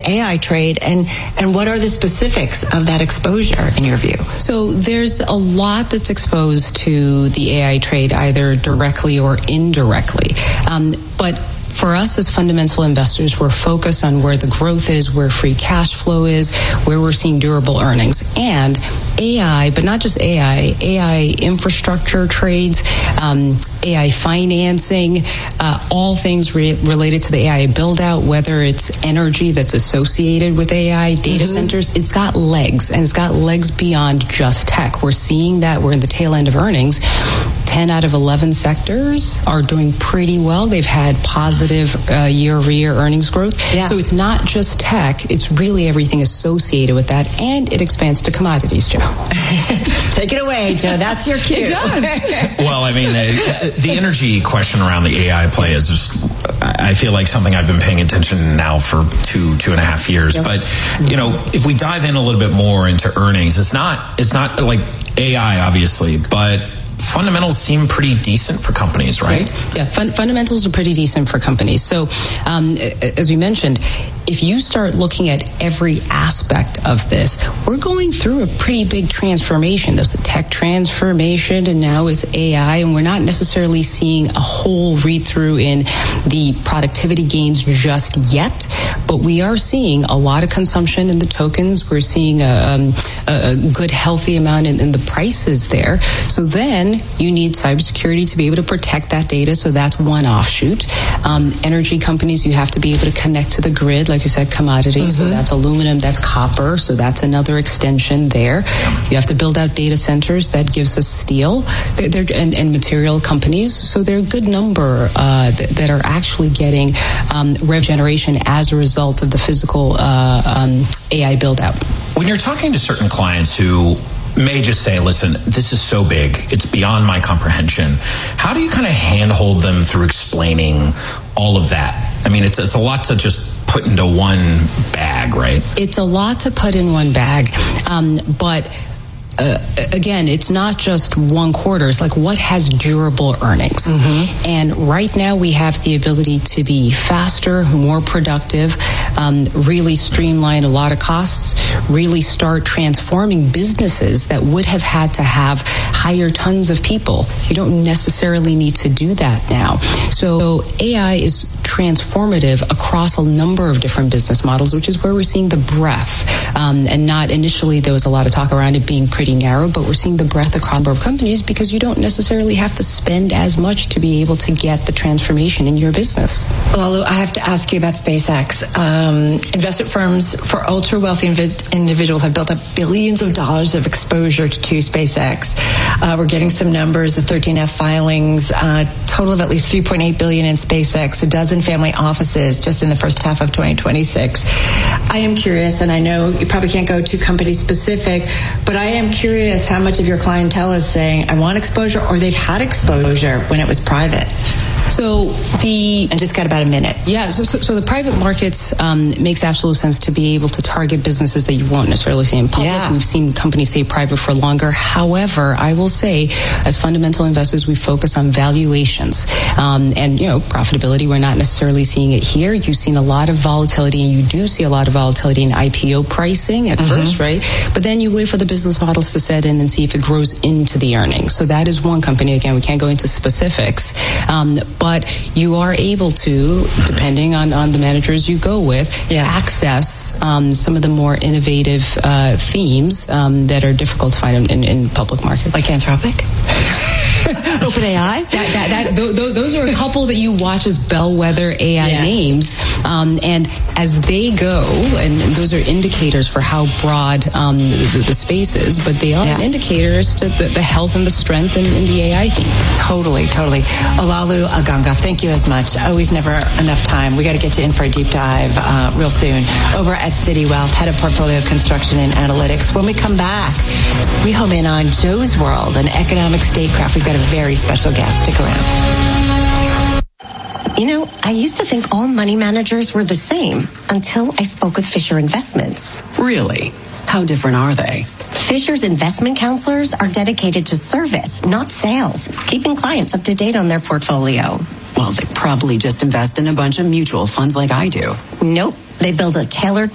AI trade, and what are the specifics of that exposure in your view? So there's a lot that's exposed to the AI trade, either directly or indirectly. But for us as fundamental investors, we're focused on where the growth is, where free cash flow is, where we're seeing durable earnings. And AI, but not just AI infrastructure trades, AI financing, all things related to the AI build out, whether it's energy that's associated with AI, data centers, it's got legs, and it's got legs beyond just tech. We're seeing that. We're in the tail end of earnings. 10 out of 11 sectors are doing pretty well. They've had positive year-over-year earnings growth. Yeah. So it's not just tech. It's really everything associated with that, and it expands to commodities, Joe. Take it away, Joe. That's your cue. It does. Well, I mean, the energy question around the AI play is just, I feel like something I've been paying attention now for two and a half years. Yep. But, if we dive in a little bit more into earnings, it's not like AI, obviously, but fundamentals seem pretty decent for companies, right? Yeah, fundamentals are pretty decent for companies. So, as we mentioned, if you start looking at every aspect of this, we're going through a pretty big transformation. There's the tech transformation, and now it's AI, and we're not necessarily seeing a whole read-through in the productivity gains just yet, but we are seeing a lot of consumption in the tokens. We're seeing a good, healthy amount in the prices there. So then you need cybersecurity to be able to protect that data, so that's one offshoot. Energy companies, you have to be able to connect to the grid, like you said, commodities, so that's aluminum, that's copper, so that's another extension there. You have to build out data centers, that gives us steel, and material companies, so there are a good number that are actually getting rev generation as a result of the physical AI build out. When you're talking to certain clients who may just say, listen, this is so big, it's beyond my comprehension, how do you kind of handhold them through explaining all of that? I mean, it's a lot to just put into one bag, right? It's a lot to put in one bag, but again, it's not just one quarter. It's like, what has durable earnings? And right now we have the ability to be faster, more productive, really streamline a lot of costs, really start transforming businesses that would have had to hire tons of people. You don't necessarily need to do that now. So AI is transformative across a number of different business models, which is where we're seeing the breadth. And not initially, there was a lot of talk around it being pretty narrow, but we're seeing the breadth across a number of companies because you don't necessarily have to spend as much to be able to get the transformation in your business. Well, I have to ask you about SpaceX. Investment firms for ultra wealthy individuals have built up billions of dollars of exposure to SpaceX. We're getting some numbers, the 13F filings, total of at least $3.8 billion in SpaceX, a dozen family offices just in the first half of 2026. I am curious, and I know you probably can't go too company specific, but I am curious how much of your clientele is saying, I want exposure, or they've had exposure when it was private. And just got about a minute. Yeah, so the private markets makes absolute sense to be able to target businesses that you won't necessarily see in public. Yeah. We've seen companies stay private for longer. However, I will say, as fundamental investors, we focus on valuations and profitability. We're not necessarily seeing it here. You've seen a lot of volatility, and you do see a lot of volatility in IPO pricing at first, right? But then you wait for the business models to set in and see if it grows into the earnings. So that is one company. Again, we can't go into specifics. But you are able to, depending on the managers you go with, access some of the more innovative themes that are difficult to find in public markets. Like Anthropic? OpenAI? Those are a couple that you watch as bellwether AI names. And as they go, and those are indicators for how broad the space is, but they are indicators to the health and the strength in the AI theme. Totally. Olaolu Aganga, thank you as much. Always never enough time. We got to get you in for a deep dive real soon. Over at Citi Wealth, Head of Portfolio Construction and Analytics. When we come back, we home in on Joe's World, an economic statecraft. We've got a very special guest. Stick around. I used to think all money managers were the same until I spoke with Fisher Investments. Really? How different are they? Fisher's investment counselors are dedicated to service, not sales, keeping clients up to date on their portfolio. Well, they probably just invest in a bunch of mutual funds like I do. Nope. They build a tailored